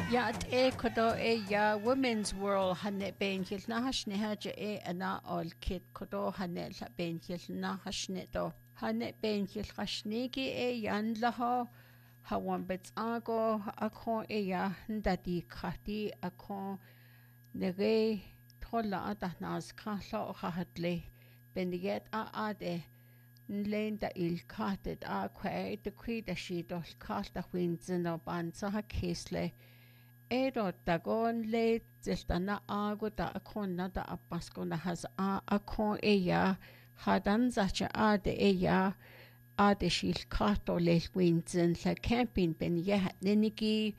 Yat e kodo e ya Women's World hanne benjil na hashne haja e ana ol kit kodo hanne la benjil na hashne do hanne benjil hashnegi e yan laho hawan bets ago akon e ya ndadi khati akon nege trolla atahnas khla o khatle bendiget a ade nlenda il khatet a kwe de kwida shidol khalta winzen o ban sa ha kesle Ero dagon le ziltana ago da akona da apasko na has a akon eya hadan zacha ade eya ade shil kato le winzen la camping ben ye nenigi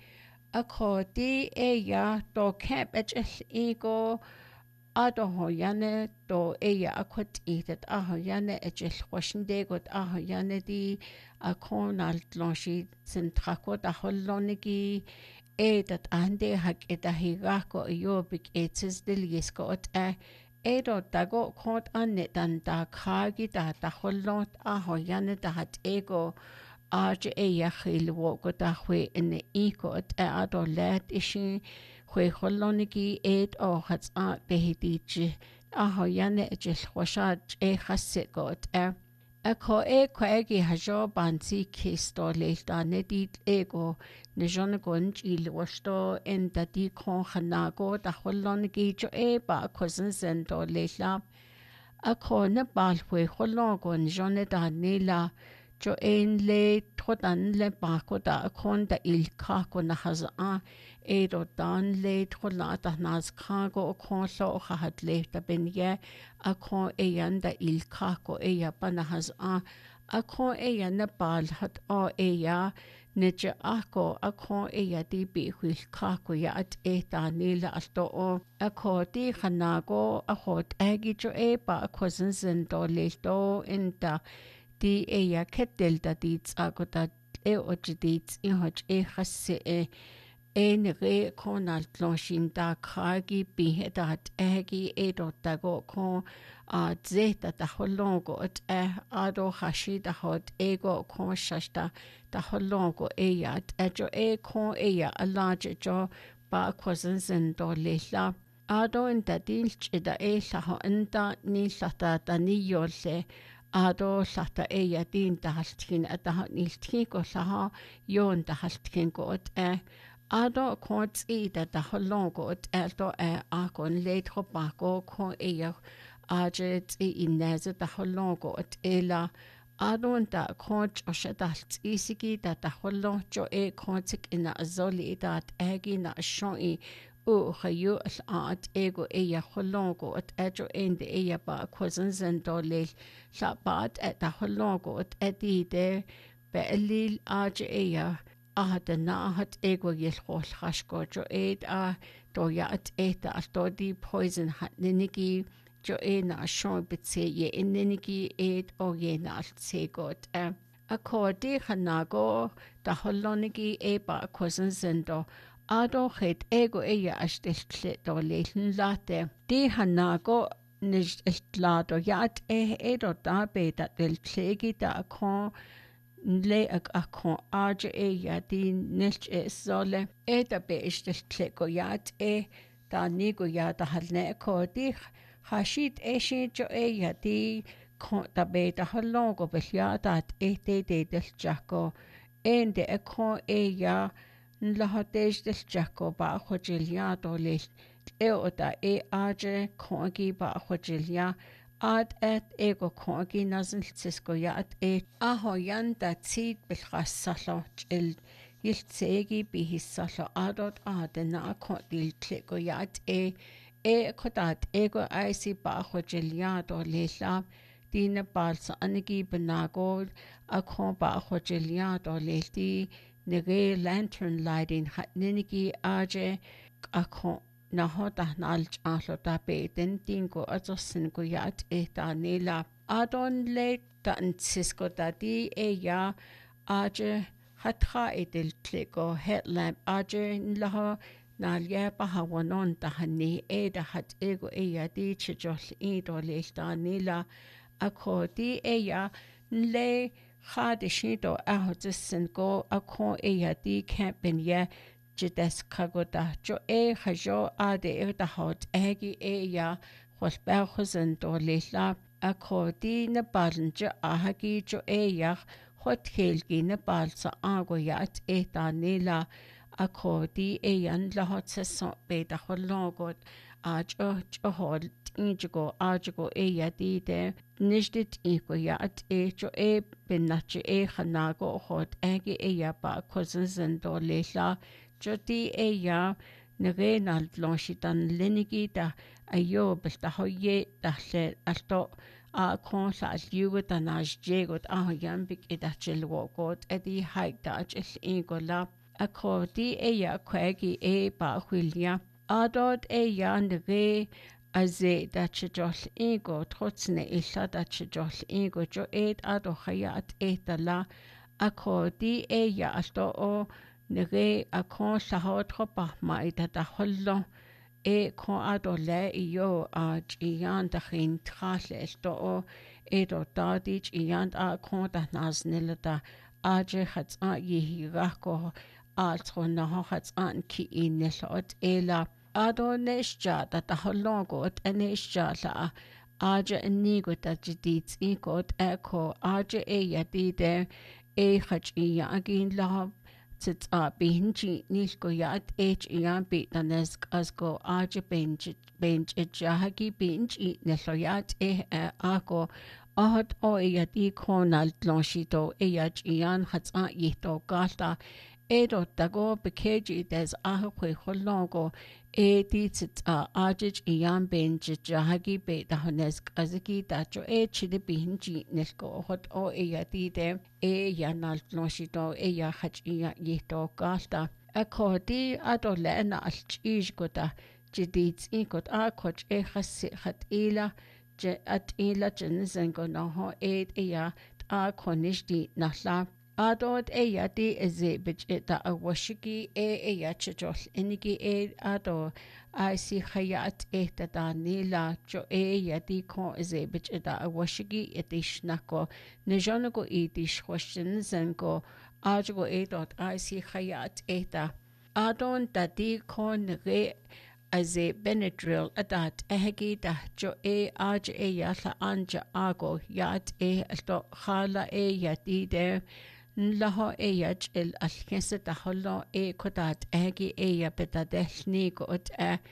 akodi eya do camp echel ego ado hoyane do eya akot itet a hoyane echel khwashinde got a hoyane di akon alt lonshi sentrako da hollonigi dat ande hak etahigako yobik etzes delisko ot edo dago kont anne dan da khagi da hollot a hoyane da hat ego arje eya khilwo go da khwe in iko ot ado let ishi khwe holloniki ed o hat a behidich a hoyane ejel khwashat e khasse go ot Ako kwegi hajo bansi kisto leilta nedit ego nejon gunj il wasto en dati kon khanago da hollon gi jo ba kozen zendo leila ako ne balwe hollon gon jone da nila jo en le trodan le bako da kon da il kako na haza edo dan le trola da nas kago kon so hat le da ben ye akon eyan da il kako eya panahas akon eya na bal hat eya neje ako akon eya di bi huil kako ya at eta nila alto o ako di khanago akot egi jo ba akozen zendo lelto enta di eya ketel da di tsago da ojidit in hoj khasse re konal tloshin da kragi bi dat egi edotago kon a zeta da holongo at ado hashi da hot ego kon shashta da holongo eyat ejo kon eya alaje jo ba kwazen zendo lela ado inda dilch da laho inda ni lata da ni yolle ado lata eya din da haltkin da niltkin ko laha yon da haltkin ko Ado kont ida da holongo et elto akon leitro bako kon eya ajet ineze da holongo et ela adon da kont oshadalt isigi da holon jo kontik ina azoli dat agina shoi o khayu at ego eya holongo et ejo ende eya ba kozen zendo le sabat et da holongo et edide be elil aje eya da na hat ego yel khol khashko jo do ya at da alto di poison hat ninigi jo na shon bitse ye ninigi o ye na altse got akodi khanago da hollonigi ba kozen zendo ado het ego ya ashtel do lelen late di hanago nicht lado ya at do da be da del klegi da kon le akon arje ya di nilch sole da be ishtel klego ya da nigo ya da halne ko di hashit eshi jo ya di kon da be da halongo be ya da de del jako ende kon ya nlahotesh del jako ba khojilia do le da aje kongi ba khojilia ad et ego kongi nazil tsisko ya at ahoyan da tsid bilkhasalo il yiltsegi bihisalo adot adena kodil klego ya at kodat ego isi ba khojilia do lela dine balsa anigi benago akon ba khojilia do lelti nege lantern lighting hat ninigi aje akon na hoda nalch ahlo da beden dingo azosin go yat da nela adon le dan sisko da di ya aje hatra edel klego headlamp aje nlaha nalya bahawanon da hani da hat ego ya di chjol do le da nela akodi ya le khade shido ahotzen go akon ya di campin ya jides kagoda jo hajo ade da hot egi ya hosberghusen do leila akodi na balnje ahagi jo ya hot helgi na balsa ago ya at nila akodi yan la hot se be da hologot hol injigo ajigo ya dide nishdit iko ya at jo benache hanago hot egi ya ba cousin do leila jo di ya nare lonshitan lenigi da ayo belta hoye da le alto kon sa liugo da naj jegot yambik idachel got edi haik da achil ingola akodi ya kwegi ba hwilia adod ya nare aze da chjol ego trotsne illa da chjol ego jo ado hayat etala akodi ya alto o nere akon lahot tropa ma da hollo kon ado le yo ian da hin trale sto o do dadich ian kon da naznela da aje hat yi rako altro na hat an ki in lot ela ado nesja da hollogot enesja la aje nigo da jidit ikot eko aje ya dide hach agin la Sits binchi nilko yat yan bit nanesk asko aje bench jahagi binch neloyat ako ahot o yat konal longshito yach yan hats yito galta edo dago bekeji des ahwe holongo dit ajij yan bench jahagi bit nanesk azaki dacho chide binchi nilko hot o yatide yanal longshito ya hach yito galta akodi adole na alchish gota jidit ikot akoch hat ila at ila jenzengo no ya akonish di nahla adod ya di ezebich da awashiki ya chjol inigi ado si khayat da nila jo ya di kon ezebich da awashiki etish nako nejonago itish question zengo ajo dot si khayat da adon da di kon re aze Benadryl adat ehegi da jo aj ya la anja ago yat alto khala ya di de laho yach el alkese da hollo kodat ehegi ya betadeshni got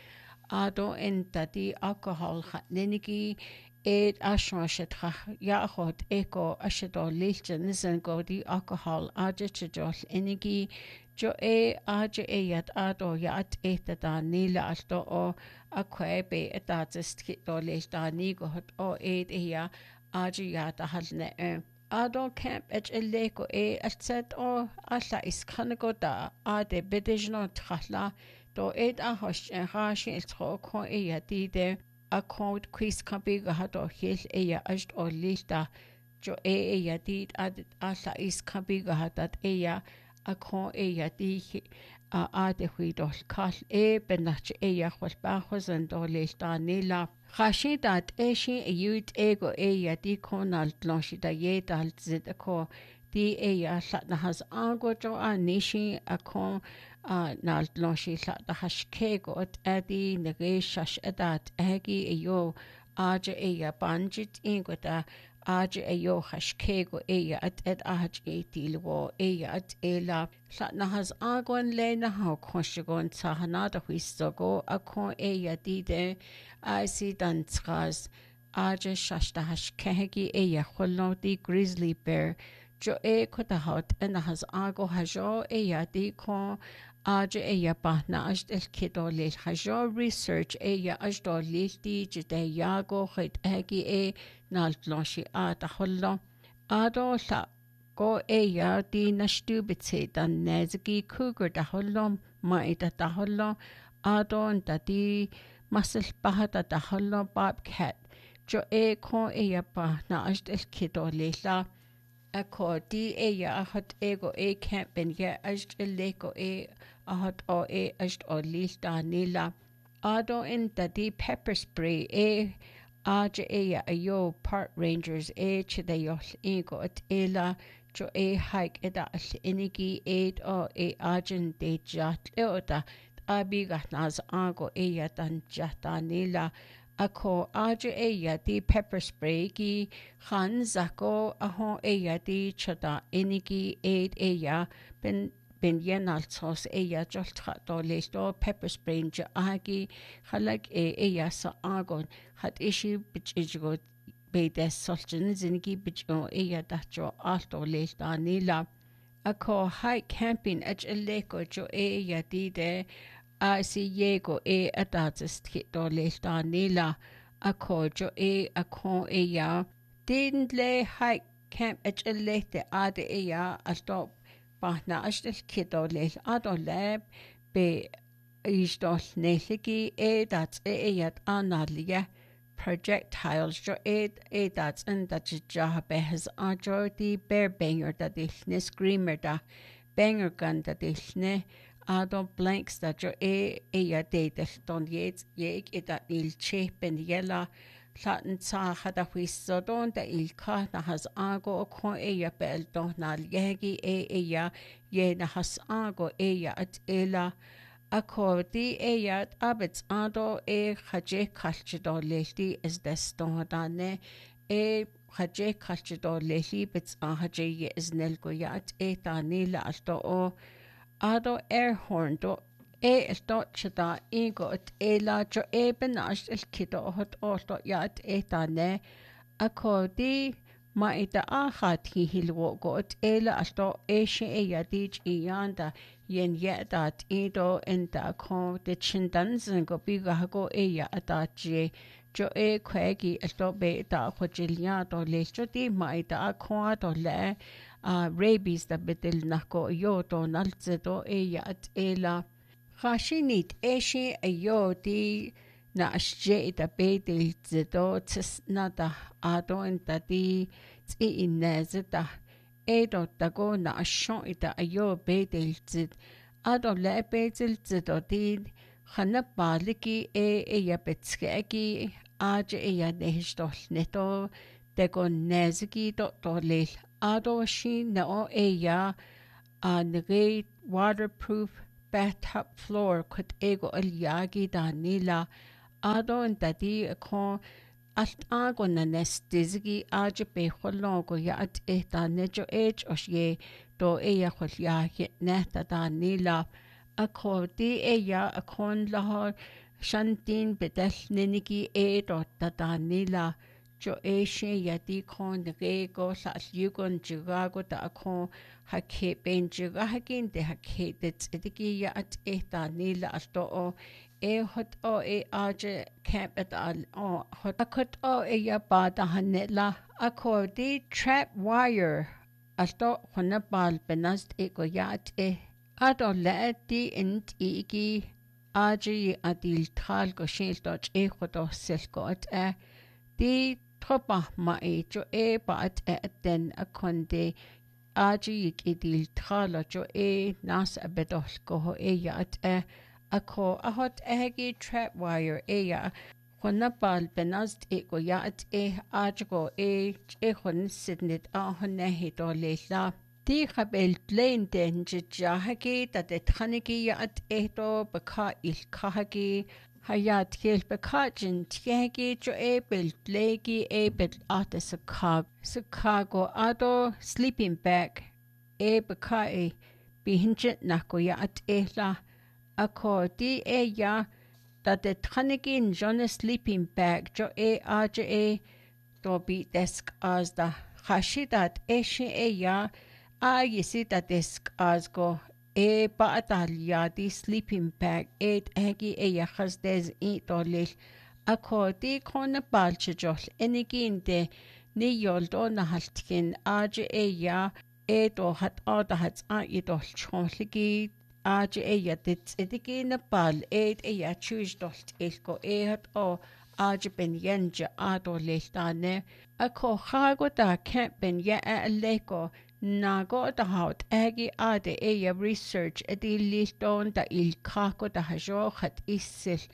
ado entati alcohol nenigi ashwashet ya hot eko ashedo lilchen zen godi alcohol ajechjol enigi jo aj yat ado yat da nila alto o akwebe etatest do lilta nigo hot o ya aj yat halne Ado camp leko alset o alla iskanago da ade bedejno trala do ahosh rashi iltro ko ya dide a code quiz kabiga hado hil ya ajt o lista jo ya did ad alla iskabiga hadat ya a ko ya di ade huidol kal benach ya khwal ba khozan do lista nila Rashidat eshi yut ego ya di konal longshida ye dal zit ko di ya sat na has ango jo nishi akon nal longshi sat da hashkego adi nege shash adat egi yo aje ya banjit ingota aje yo hashkego ya at aj tilwo ya at ela sat na has agon le na ha koshigon sahana da histogo akon ya di de I see Danskaz Aja Shashtahash Kahegi ya Holodi Grizzly Bear Jo Kotahot and the Has Ago Hajo ya di kon Aja ya Bahna Ajd el Kido Lil Hajo Research ya Ajdo Lilti Jide Yago Hit Hegi Nalt Lonshi Ada Hollo Ado La Go ya di Nashtubitse Dan Nezgi Cougar da Hollo Maida da Hollo Adon da di Muscle bahata da hollo bobcat jo kon ya ba na ajt el kido lela ako di ya hot ego camp ben ya ajt el leko hot o ajt o lista nila ado in da di pepper spray aja ya ayo park rangers chide yol ego at ela jo hike eda inigi aid o agent de jat leota abigat nas ago dan jatanila ako aja di pepper spray gi han zako aho di chada inigi aid ben yenaltos joltra do lesto pepper spray ja agi halag sa agon hat ishi bichgo bedes solchen zingi bicho dacho alto lesta nila ako hike camping leko jo di de si yego atatis kito lesta nila ako jo ako din le hike camp lete ade alto bahna ashtel kito le ado lab be isdol neligi that's analia projectiles jo that's and that jabe has ajo di bear banger that ne screamer da banger gun that ne ado blanks that jo de don yeg that il chip and yella Latin sa hada huisodon da ilka na has ago ko bel don na yegi ye na has ago at ela ako di at abits ado haje kalchido lehti is deston dane haje kalchido lehti bits haje ye is nelgo at tanila alto o ado air horn do chada ego at ela jo benash el kido hot orto at ne ako di ma ita ahat hi hilwo go at ela alto she dich yanda yen dat edo enta ko de chindanzen go biga go ataje jo kwegi alto be ta khojilia do le choti ma ita ko do le rabies da betel nako yo do nalze do at ela Rashinit di na asje ita bedel zedo tsnada ado enta di inezeta edo tago na ashon ita bedel zed ado le bedel zedo di khana baliki betskegi aje nehdol neto tego nezgi do le ado shin na o nege waterproof bathtub floor kut ego yagi danila ado dadi ko alt ago na nestizgi aje be khologo at nejo osye do khol neta danila ako di akon lahor shantin bedel ninigi do danila jo yadi kon rego sa yugon jigago da akon hake benjiga hakin de hake de tsidigi at nila alto o hot o aje camp at hot akot o bada hanela ako di trap wire alto honabal benast ego at ado le di int igi aje adil tal go shiltoch hodo selko at di tropa ma jo ba at den akonde aji idil thala jo nas abedol go at ako ahot egi trap wire honabal benast go at ajo hon sidnit honne do leila di khabel plain den jahagi that the thanigi at do baka il kahagi hayat khel bekajin tiagi jo bel legi bel at Chicago ado sleeping bag bekai bihinjit nako at la ako di that the thanigin jona sleeping bag jo aje do be desk as da hashidat yisi that desk as go ba'atal di sleeping bag egi khas des dolil ako di kona balchjol enigin de ni yoldo na haltkin aje do hat hat idol chonligi aje dit edigi na bal chuj dolt elko hat aje ben yenja adoliltane ako khago da camp ben leko nago da haut egi ade research edi liston da il kako da hajo hat isil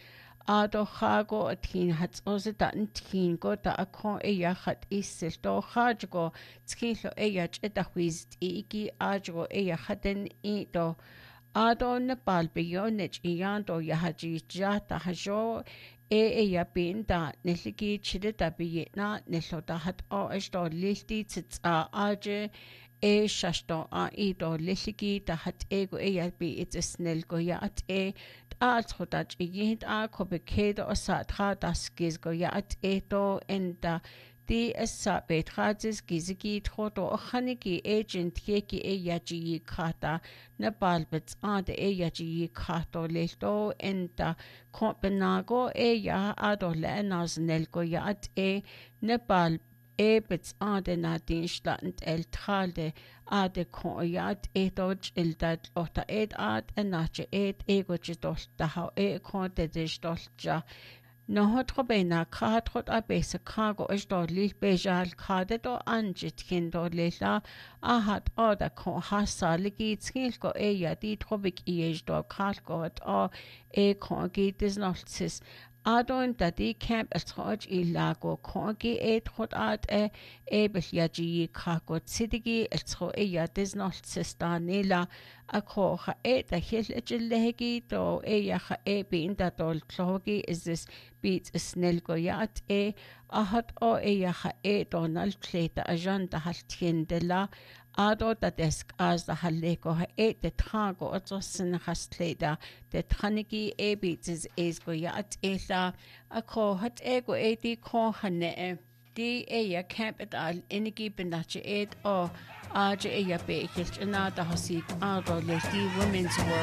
ado chago a tin hat os da an tin go da a kon ja hat is do chago skilo ja da huist iki ajo ja haten I do ado na palbionech ianto ya haji jata hajo ja binda neligi chidita bietna nelota hat o esto listi tsa aje shashto ido lilligi da hat ego ja bi it snel go ja at altrotach igit a kobekedo osatra das giz go ja at do enda di essa betratis gizigi troto ochaniki agent yeki yaji kata na balbets ade yaji kato leto enta kompenago ja adole naznelgo ja at na bal bets ade na dinstand el tralde ade konjat dodge ildat ota ad enache ego jidol da ha konte disdolja no hotro katrot abese kago is do li bejal kade do anjit kindo lela ahat oda kon hasa ligi skilko ja di trobik do kalko kon gites noltsis adon da di camp troj lago kongi trot ad bel yaji kako tsidigi tro ja des noltsis da nela ako ha da hillegi do ja bin da dol klogi is this beats snel go jat ahat ja Donald kleta ajan da haltien de la ado da desk as da haleko de trago otsosen hastleda de tranigi beats is go jat la ako hat ego di ko hane di ja camp et al enigi benache aje ja be hilch na da hasik ado le di women's world